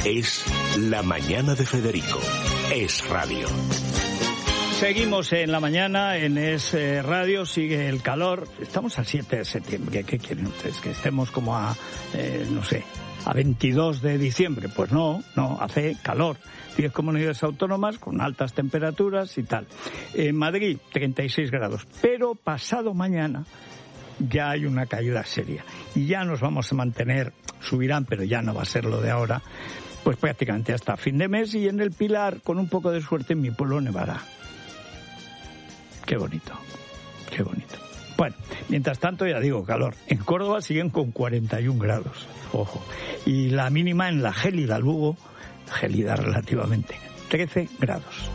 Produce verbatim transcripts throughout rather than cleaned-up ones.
Es La Mañana de Federico. Es Radio. Seguimos en la mañana, en Es Radio, sigue el calor. Estamos al siete de septiembre. ¿Qué quieren ustedes? ¿Que estemos como a, eh, no sé, a veintidós de diciembre? Pues no, no, hace calor. diez comunidades autónomas con altas temperaturas y tal. En Madrid, treinta y seis grados. Pero pasado mañana ya hay una caída seria. Y ya nos vamos a mantener, subirán, pero ya no va a ser lo de ahora, pues prácticamente hasta fin de mes. Y en el Pilar, con un poco de suerte, en mi pueblo nevará. Qué bonito, qué bonito. Bueno, mientras tanto, ya digo, calor. En Córdoba siguen con cuarenta y un grados, ojo. Y la mínima en la gélida Lugo, gélida relativamente, trece grados.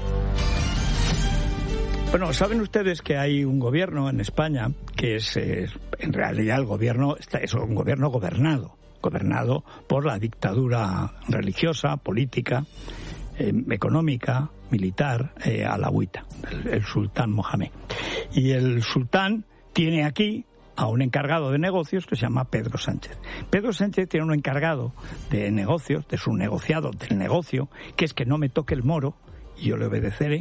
Bueno, saben ustedes que hay un gobierno en España que es, es en realidad el gobierno, es un gobierno gobernado, gobernado por la dictadura religiosa, política, eh, económica, militar, eh, alauita, el, el sultán Mohamed. Y el sultán tiene aquí a un encargado de negocios que se llama Pedro Sánchez. Pedro Sánchez tiene un encargado de negocios, de su negociado del negocio, que es que no me toque el moro y yo le obedeceré,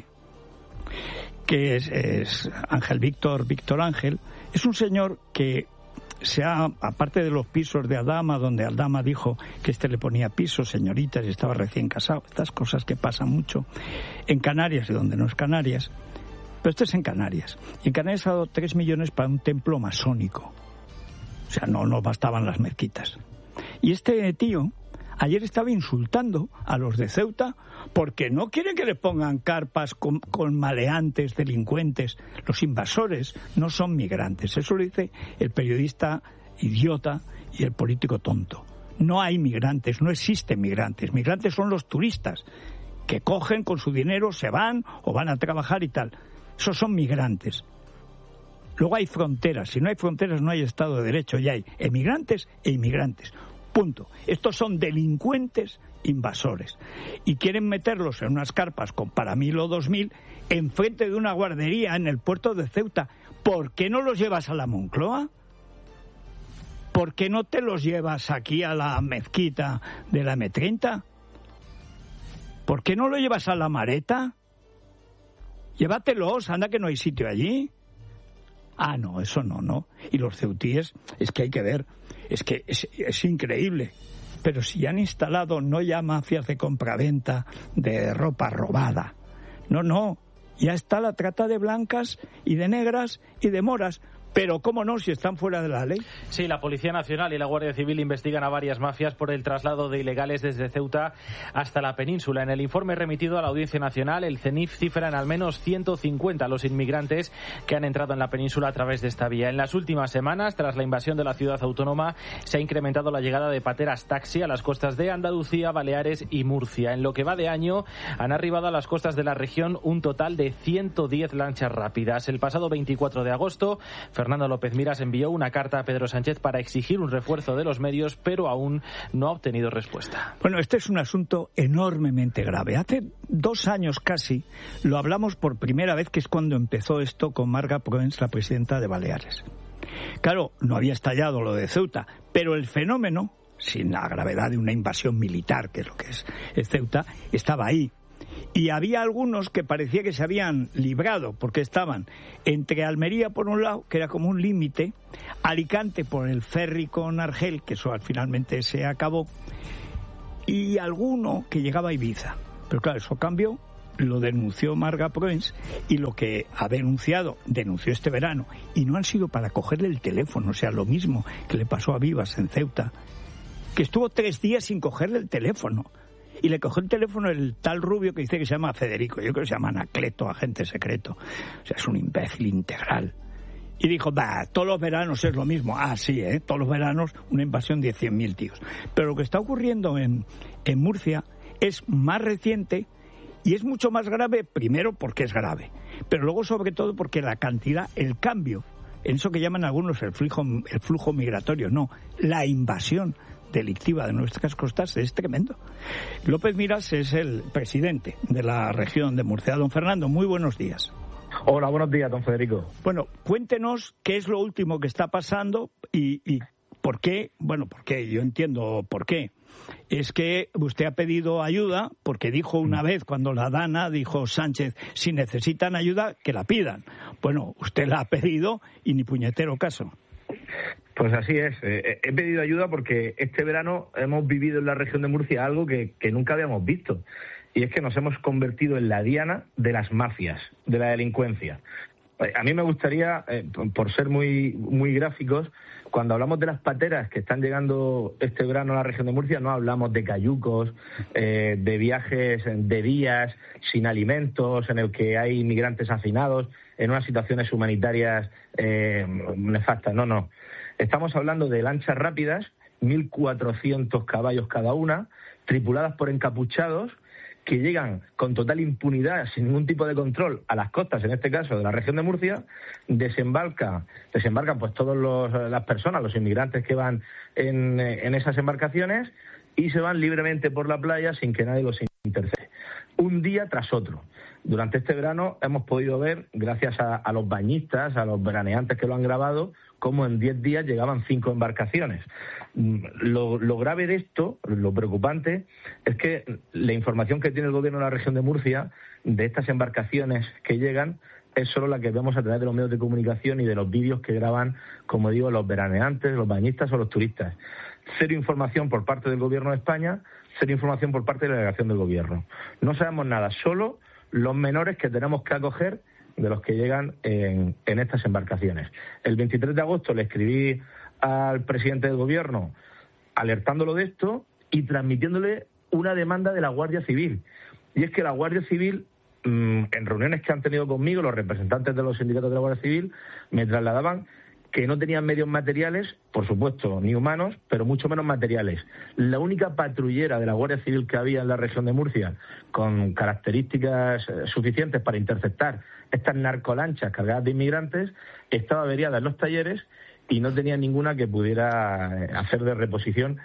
que es, es Ángel Víctor, Víctor Ángel. Es un señor que se ha, aparte de los pisos de Aldama, donde Aldama dijo que este le ponía pisos, señoritas, y estaba recién casado, estas cosas que pasan mucho en Canarias y donde no es Canarias, pero esto es en Canarias. Y en Canarias ha dado tres millones para un templo masónico. O sea, no, no bastaban las mezquitas. Y este tío ayer estaba insultando a los de Ceuta porque no quieren que le pongan carpas con, con maleantes, delincuentes. Los invasores no son migrantes. Eso lo dice el periodista idiota y el político tonto. No hay migrantes, no existen migrantes. Migrantes son los turistas que cogen con su dinero, se van o van a trabajar y tal. Esos son migrantes. Luego hay fronteras. Si no hay fronteras no hay Estado de Derecho. Ya hay emigrantes e inmigrantes. Punto. Estos son delincuentes invasores. Y quieren meterlos en unas carpas con para mil o dos mil enfrente de una guardería en el puerto de Ceuta. ¿Por qué no los llevas a la Moncloa? ¿Por qué no te los llevas aquí a la mezquita de la eme treinta? ¿Por qué no lo llevas a la Mareta? Llévatelos, anda que no hay sitio allí. Ah, no, eso no, no. Y los ceutíes, es que hay que ver, es que es, es increíble. Pero si han instalado no ya mafias de compraventa de ropa robada. No, no. Ya está la trata de blancas y de negras y de moras. Pero, ¿cómo no, si están fuera de la ley? Sí, la Policía Nacional y la Guardia Civil investigan a varias mafias por el traslado de ilegales desde Ceuta hasta la península. En el informe remitido a la Audiencia Nacional, el CENIF cifra en al menos ciento cincuenta los inmigrantes que han entrado en la península a través de esta vía. En las últimas semanas, tras la invasión de la ciudad autónoma, se ha incrementado la llegada de pateras taxi a las costas de Andalucía, Baleares y Murcia. En lo que va de año, han arribado a las costas de la región un total de ciento diez lanchas rápidas. El pasado veinticuatro de agosto, Fernando López Miras envió una carta a Pedro Sánchez para exigir un refuerzo de los medios, pero aún no ha obtenido respuesta. Bueno, este es un asunto enormemente grave. Hace dos años casi lo hablamos por primera vez, que es cuando empezó esto con Marga Proens, la presidenta de Baleares. Claro, no había estallado lo de Ceuta, pero el fenómeno, sin la gravedad de una invasión militar, que es lo que es, es Ceuta, estaba ahí. Y había algunos que parecía que se habían librado, porque estaban entre Almería por un lado, que era como un límite, Alicante por el ferry con Argel, que eso finalmente se acabó, y alguno que llegaba a Ibiza. Pero claro, eso cambió, lo denunció Marga Proens, y lo que ha denunciado, denunció este verano, y no han sido para cogerle el teléfono, o sea, lo mismo que le pasó a Vivas en Ceuta, que estuvo tres días sin cogerle el teléfono. Y le cogió el teléfono el tal rubio que dice que se llama Federico. Yo creo que se llama Anacleto, agente secreto. O sea, es un imbécil integral. Y dijo, bah, todos los veranos es lo mismo. Ah, sí, ¿eh? Todos los veranos una invasión de cien mil tíos. Pero lo que está ocurriendo en, en Murcia es más reciente y es mucho más grave, primero porque es grave, pero luego sobre todo porque la cantidad, el cambio, en eso que llaman algunos el flujo, el flujo migratorio, no, la invasión delictiva de nuestras costas es tremendo. López Miras es el presidente de la región de Murcia. Don Fernando, muy buenos días. Hola, buenos días, don Federico. Bueno, cuéntenos qué es lo último que está pasando y, y por qué, bueno, por qué, yo entiendo por qué, es que usted ha pedido ayuda porque dijo una vez cuando la Dana, dijo Sánchez, si necesitan ayuda, que la pidan. Bueno, usted la ha pedido y ni puñetero caso. Pues así es. Eh, he pedido ayuda porque este verano hemos vivido en la región de Murcia algo que, que nunca habíamos visto. Y es que nos hemos convertido en la diana de las mafias, de la delincuencia. A mí me gustaría, eh, por ser muy muy gráficos, cuando hablamos de las pateras que están llegando este verano a la región de Murcia, no hablamos de cayucos, eh, de viajes de días sin alimentos, en el que hay inmigrantes hacinados, en unas situaciones humanitarias eh, nefastas. No, no. Estamos hablando de lanchas rápidas, mil cuatrocientos caballos cada una, tripuladas por encapuchados, que llegan con total impunidad, sin ningún tipo de control, a las costas, en este caso de la región de Murcia, desembarca, desembarcan pues todas las personas, los inmigrantes que van en, en esas embarcaciones, y se van libremente por la playa sin que nadie los intercede. Un día tras otro. Durante este verano hemos podido ver, gracias a, a los bañistas, a los veraneantes que lo han grabado, cómo en diez días llegaban cinco embarcaciones. Lo, lo grave de esto, lo preocupante, es que la información que tiene el gobierno de la región de Murcia de estas embarcaciones que llegan es solo la que vemos a través de los medios de comunicación y de los vídeos que graban, como digo, los veraneantes, los bañistas o los turistas. Cero información por parte del gobierno de España, cero información por parte de la delegación del gobierno. No sabemos nada, solo los menores que tenemos que acoger de los que llegan en, en estas embarcaciones. El veintitrés de agosto le escribí al presidente del gobierno alertándolo de esto y transmitiéndole una demanda de la Guardia Civil. Y es que la Guardia Civil, mmm, en reuniones que han tenido conmigo, los representantes de los sindicatos de la Guardia Civil me trasladaban que no tenían medios materiales, por supuesto, ni humanos, pero mucho menos materiales. La única patrullera de la Guardia Civil que había en la región de Murcia, con características suficientes para interceptar estas narcolanchas cargadas de inmigrantes, estaba averiada en los talleres y no tenía ninguna que pudiera hacer de reposición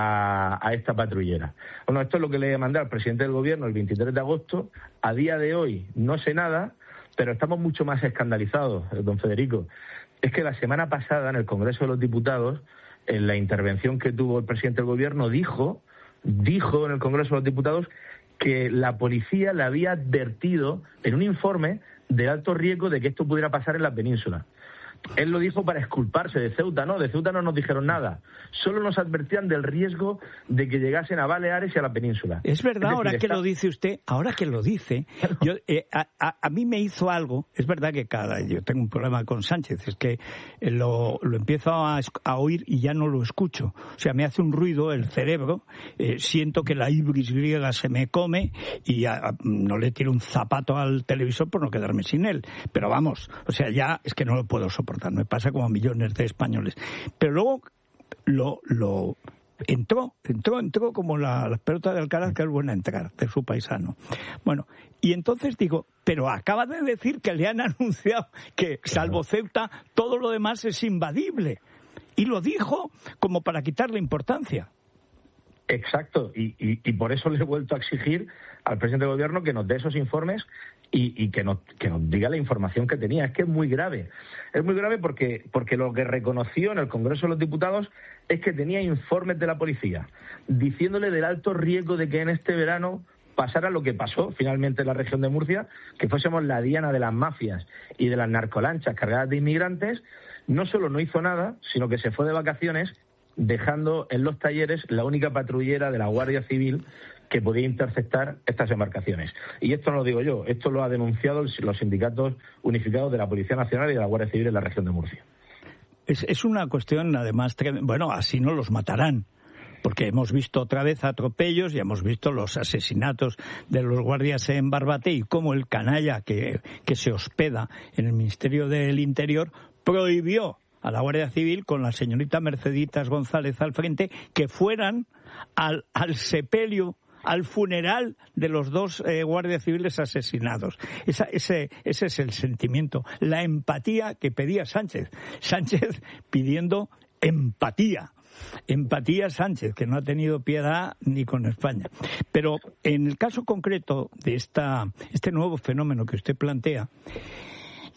a, a esta patrullera. Bueno, esto es lo que le mandé al presidente del gobierno el veintitrés de agosto. A día de hoy no sé nada, pero estamos mucho más escandalizados, don Federico. Es que la semana pasada, en el Congreso de los Diputados, en la intervención que tuvo el presidente del gobierno, dijo, dijo en el Congreso de los Diputados que la policía le había advertido en un informe de alto riesgo de que esto pudiera pasar en la península. Él lo dijo para exculparse de Ceuta, ¿no? De Ceuta no nos dijeron nada. Solo nos advertían del riesgo de que llegasen a Baleares y a la península. Es verdad, es decir, ahora que está... lo dice usted, ahora que lo dice, yo, eh, a, a, a mí me hizo algo. Es verdad que cada yo tengo un problema con Sánchez, es que lo, lo empiezo a, a oír y ya no lo escucho. O sea, me hace un ruido el cerebro, eh, siento que la ibris griega se me come y a, a, no le tiro un zapato al televisor por no quedarme sin él. Pero vamos, o sea, ya es que no lo puedo soportar. Me pasa como a millones de españoles. Pero luego lo, lo entró, entró, entró como la, la pelota de Alcaraz, que es buena entrar, de su paisano. Bueno, y entonces digo, pero acaba de decir que le han anunciado que, salvo Ceuta, todo lo demás es invadible. Y lo dijo como para quitarle importancia. Exacto, y, y, y por eso le he vuelto a exigir al presidente del gobierno que nos dé esos informes y, y que, nos, que nos diga la información que tenía. Es que es muy grave. Es muy grave porque, porque lo que reconoció en el Congreso de los Diputados es que tenía informes de la policía diciéndole del alto riesgo de que en este verano pasara lo que pasó finalmente en la región de Murcia, que fuésemos la diana de las mafias y de las narcolanchas cargadas de inmigrantes. No solo no hizo nada, sino que se fue de vacaciones dejando en los talleres la única patrullera de la Guardia Civil que podía interceptar estas embarcaciones. Y esto no lo digo yo, esto lo ha denunciado los sindicatos unificados de la Policía Nacional y de la Guardia Civil en la región de Murcia. Es, es una cuestión, además, bueno, así no los matarán, porque hemos visto otra vez atropellos y hemos visto los asesinatos de los guardias en Barbate y cómo el canalla que, que se hospeda en el Ministerio del Interior prohibió a la Guardia Civil, con la señorita Merceditas González al frente, que fueran al, al sepelio, al funeral de los dos eh, guardias civiles asesinados. Esa, ese, ese es el sentimiento, la empatía que pedía Sánchez. Sánchez pidiendo empatía. Empatía Sánchez, que no ha tenido piedad ni con España. Pero en el caso concreto de esta, este nuevo fenómeno que usted plantea,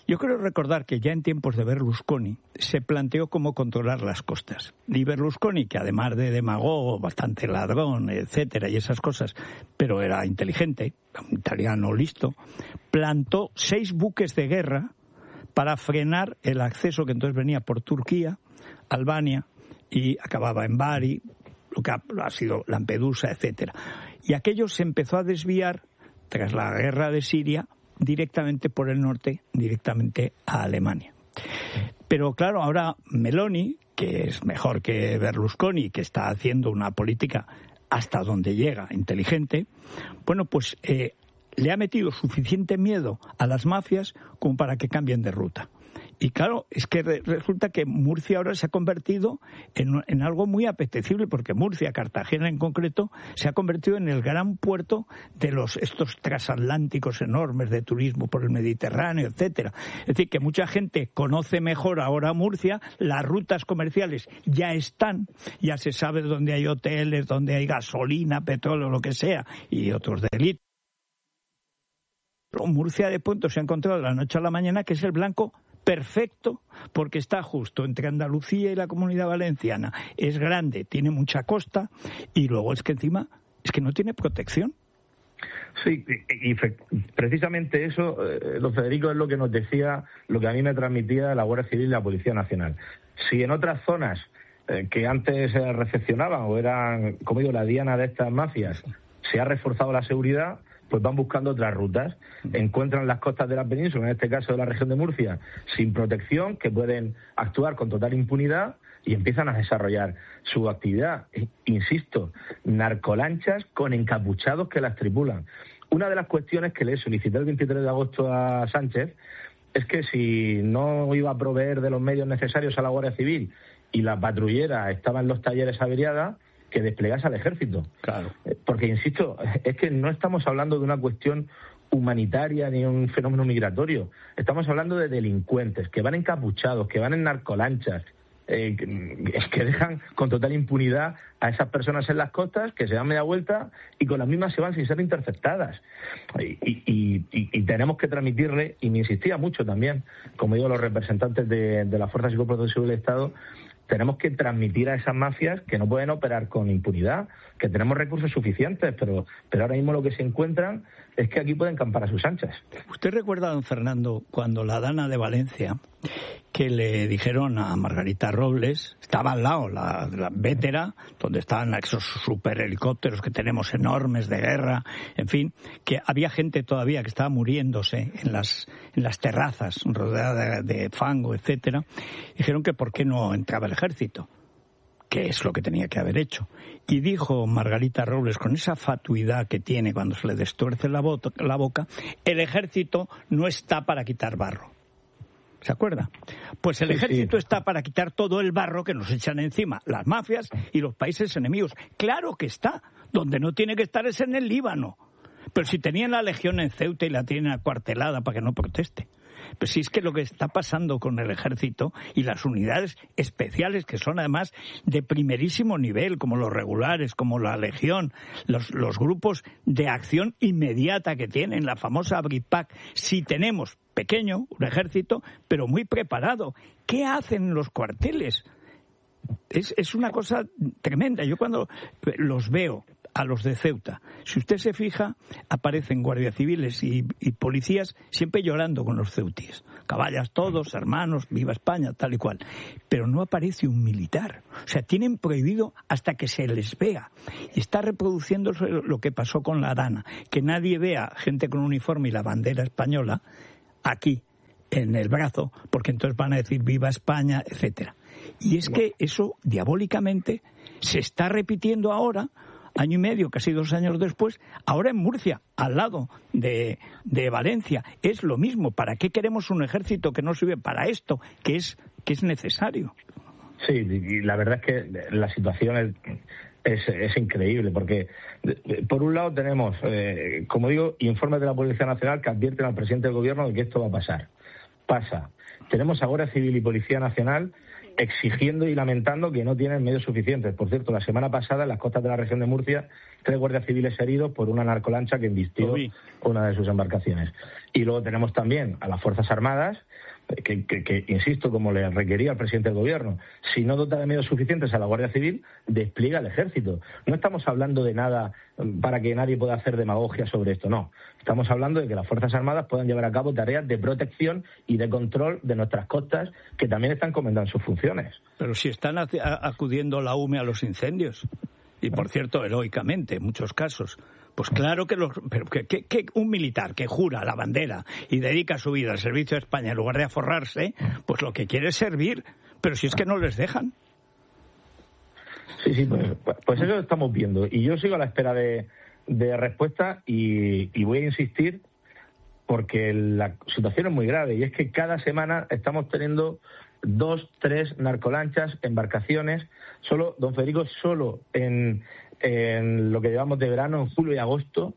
Yo creo recordar que ya en tiempos de Berlusconi se planteó cómo controlar las costas. Y Berlusconi, que además de demagogo, bastante ladrón, etcétera, y esas cosas, pero era inteligente, un italiano listo, plantó seis buques de guerra para frenar el acceso que entonces venía por Turquía, Albania, y acababa en Bari, lo que ha, ha sido Lampedusa, etcétera. Y aquello se empezó a desviar, tras la guerra de Siria, directamente por el norte, directamente a Alemania. Pero claro, ahora Meloni, que es mejor que Berlusconi, que está haciendo una política hasta donde llega, inteligente, bueno, pues eh, le ha metido suficiente miedo a las mafias como para que cambien de ruta. Y claro, es que re- resulta que Murcia ahora se ha convertido en, en algo muy apetecible, porque Murcia, Cartagena en concreto, se ha convertido en el gran puerto de los estos transatlánticos enormes de turismo por el Mediterráneo, etcétera. Es decir, que mucha gente conoce mejor ahora Murcia, las rutas comerciales ya están, ya se sabe dónde hay hoteles, dónde hay gasolina, petróleo, lo que sea, y otros delitos. Murcia de pronto se ha encontrado de la noche a la mañana que es el blanco perfecto, porque está justo entre Andalucía y la Comunidad Valenciana. Es grande, tiene mucha costa, y luego es que encima es que no tiene protección. Sí, y, y precisamente eso, eh, don Federico, es lo que nos decía, lo que a mí me transmitía la Guardia Civil y la Policía Nacional. Si en otras zonas eh, que antes se recepcionaban o eran, como digo, la diana de estas mafias, se ha reforzado la seguridad, pues van buscando otras rutas. Encuentran las costas de la península, en este caso de la región de Murcia, sin protección, que pueden actuar con total impunidad y empiezan a desarrollar su actividad. Insisto, narcolanchas con encapuchados que las tripulan. Una de las cuestiones que le solicité el veintitrés de agosto a Sánchez es que si no iba a proveer de los medios necesarios a la Guardia Civil y la patrullera estaba en los talleres averiada, que desplegase al ejército. Claro. Porque, insisto, es que no estamos hablando de una cuestión humanitaria ni un fenómeno migratorio. Estamos hablando de delincuentes que van encapuchados, que van en narcolanchas, eh, que, que dejan con total impunidad a esas personas en las costas, que se dan media vuelta y con las mismas se van sin ser interceptadas. Y, y, y, y tenemos que transmitirle, y me insistía mucho también, como digo, los representantes de, de las Fuerzas y Cuerpos de Seguridad del Estado, tenemos que transmitir a esas mafias que no pueden operar con impunidad, que tenemos recursos suficientes, pero, pero ahora mismo lo que se encuentran es que aquí pueden campar a sus anchas. ¿Usted recuerda, don Fernando, cuando la Dana de Valencia, que le dijeron a Margarita Robles, estaba al lado, la, la vétera, donde estaban esos superhelicópteros que tenemos enormes de guerra, en fin, que había gente todavía que estaba muriéndose en las, en las terrazas, rodeada de, de fango, etcétera, dijeron que por qué no entraba el ejército, que es lo que tenía que haber hecho. Y dijo Margarita Robles, con esa fatuidad que tiene cuando se le destuerce la, bota, la boca, el ejército no está para quitar barro. ¿Se acuerda? Pues el sí, ejército sí. está para quitar todo el barro que nos echan encima las mafias y los países enemigos. Claro que está. Donde no tiene que estar es en el Líbano. Pero si tenían la legión en Ceuta y la tienen acuartelada para que no proteste. Pues sí, es que lo que está pasando con el ejército y las unidades especiales, que son además de primerísimo nivel, como los regulares, como la legión, los, los grupos de acción inmediata que tienen, la famosa Abripac, si tenemos pequeño, un ejército, pero muy preparado, ¿qué hacen en los cuarteles? Es, es una cosa tremenda. Yo cuando los veo a los de Ceuta, si usted se fija, aparecen guardias civiles y, y policías siempre llorando con los ceutíes. Caballas todos, hermanos, viva España, tal y cual. Pero no aparece un militar. O sea, tienen prohibido hasta que se les vea. Y está reproduciendo lo que pasó con la Dana. Que nadie vea gente con uniforme y la bandera española aquí, en el brazo, porque entonces van a decir viva España, etcétera. Y es que eso, diabólicamente, se está repitiendo ahora, año y medio, casi dos años después, ahora en Murcia, al lado de, de Valencia. Es lo mismo. ¿Para qué queremos un ejército que no sirve para esto, que es, que es necesario? Sí, y la verdad es que la situación es, es, es increíble, porque por un lado tenemos, eh, como digo, informes de la Policía Nacional que advierten al presidente del Gobierno de que esto va a pasar. Pasa. Tenemos a Guardia Civil y Policía Nacional exigiendo y lamentando que no tienen medios suficientes. Por cierto, la semana pasada en las costas de la región de Murcia, tres guardias civiles heridos por una narcolancha que embistió una de sus embarcaciones. Y luego tenemos también a las Fuerzas Armadas, que, que, que, insisto, como le requería el presidente del Gobierno, si no dota de medios suficientes a la Guardia Civil, despliega el Ejército. No estamos hablando de nada para que nadie pueda hacer demagogia sobre esto, no. Estamos hablando de que las Fuerzas Armadas puedan llevar a cabo tareas de protección y de control de nuestras costas, que también están encomendando sus funciones. Pero si están acudiendo la U M E a los incendios, y por cierto, heroicamente, en muchos casos. Pues claro que, los, pero que, que, que un militar que jura la bandera y dedica su vida al servicio de España en lugar de aforrarse, pues lo que quiere es servir, pero si es que no les dejan. Sí, sí, pues, pues eso lo estamos viendo. Y yo sigo a la espera de, de respuesta y, y voy a insistir porque la situación es muy grave y es que cada semana estamos teniendo dos, tres narcolanchas, embarcaciones, solo, don Federico, solo en... en lo que llevamos de verano, en julio y agosto.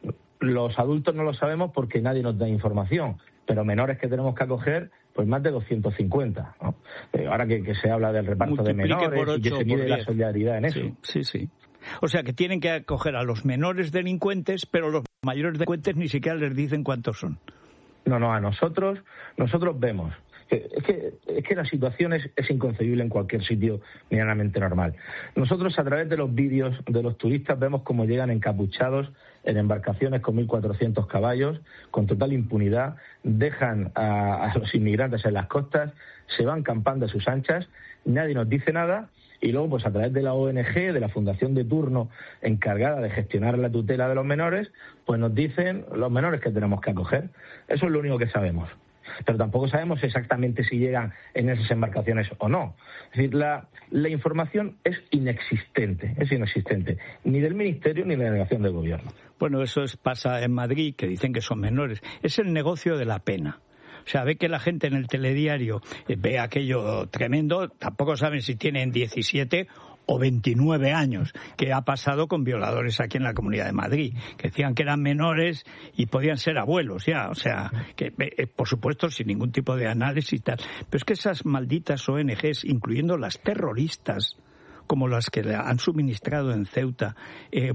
Los adultos no lo sabemos porque nadie nos da información, pero menores que tenemos que acoger, pues más de doscientos cincuenta, ¿no? Eh, ahora que, que se habla del reparto Multiplique de menores ocho, y que se mide la solidaridad en eso. Sí, sí, sí. O sea que tienen que acoger a los menores delincuentes, pero los mayores delincuentes ni siquiera les dicen cuántos son. No, no, a nosotros, nosotros vemos. Es que, es que la situación es, es inconcebible en cualquier sitio medianamente normal. Nosotros, a través de los vídeos de los turistas, vemos cómo llegan encapuchados en embarcaciones con mil cuatrocientos caballos, con total impunidad, dejan a, a los inmigrantes en las costas, se van campando a sus anchas, nadie nos dice nada, y luego, pues a través de la O N G, de la fundación de turno encargada de gestionar la tutela de los menores, pues nos dicen los menores que tenemos que acoger. Eso es lo único que sabemos. Pero tampoco sabemos exactamente si llegan en esas embarcaciones o no. Es decir, la, la información es inexistente, es inexistente, ni del Ministerio ni de la delegación del Gobierno. Bueno, eso es, pasa en Madrid, que dicen que son menores. Es el negocio de la pena. O sea, ve que la gente en el telediario ve aquello tremendo, tampoco saben si tienen diecisiete o veintinueve años, que ha pasado con violadores aquí en la Comunidad de Madrid, que decían que eran menores y podían ser abuelos ya, o sea, que eh, por supuesto sin ningún tipo de análisis y tal. Pero es que esas malditas O N Ges, incluyendo las terroristas, como las que le han suministrado en Ceuta eh,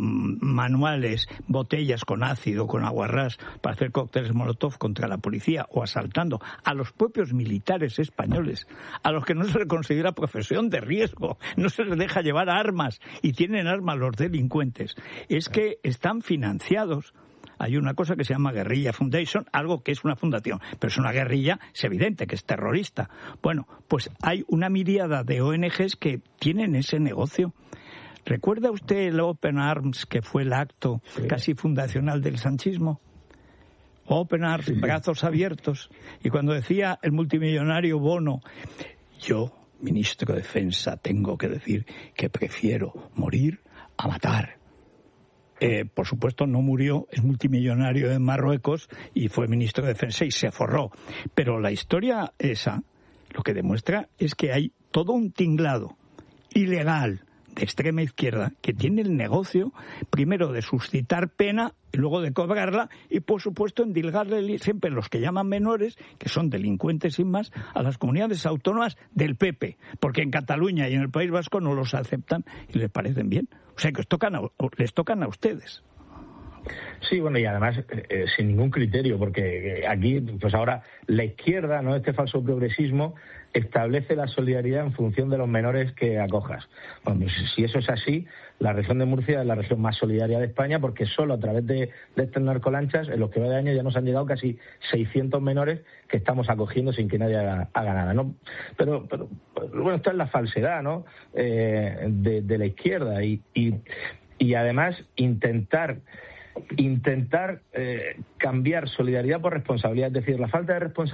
manuales, botellas con ácido, con aguarrás para hacer cócteles Molotov contra la policía o asaltando a los propios militares españoles, a los que no se les considera profesión de riesgo, no se les deja llevar armas y tienen armas los delincuentes. Es que están financiados. Hay una cosa que se llama Guerrilla Foundation, algo que es una fundación, pero es una guerrilla, es evidente que es terrorista. Bueno, pues hay una miríada de O N Ges que tienen ese negocio. ¿Recuerda usted el Open Arms, que fue el acto sí. casi fundacional del sanchismo? Open Arms, sí. brazos abiertos. Y cuando decía el multimillonario Bono, yo, ministro de Defensa, tengo que decir que prefiero morir a matar. Eh, por supuesto no murió, es multimillonario en Marruecos y fue ministro de Defensa y se forró. Pero la historia esa lo que demuestra es que hay todo un tinglado ilegal de extrema izquierda que tiene el negocio primero de suscitar pena y luego de cobrarla y por supuesto endilgarle siempre los que llaman menores, que son delincuentes sin más, a las comunidades autónomas del P P, porque en Cataluña y en el País Vasco no los aceptan y les parecen bien. O sea que os tocan a, les tocan a ustedes. Sí, bueno, y además eh, sin ningún criterio, porque aquí, pues ahora, la izquierda, ¿no? Este falso progresismo establece la solidaridad en función de los menores que acojas. Bueno, pues si eso es así, la región de Murcia es la región más solidaria de España, porque solo a través de, de estas narcolanchas, en los que va de año ya nos han llegado casi seiscientos menores que estamos acogiendo sin que nadie haga, haga nada, ¿no? Pero, pero, bueno, esto es la falsedad, ¿no? Eh, de, de la izquierda y, y, y además intentar intentar eh, cambiar solidaridad por responsabilidad, es decir, la falta de responsabilidad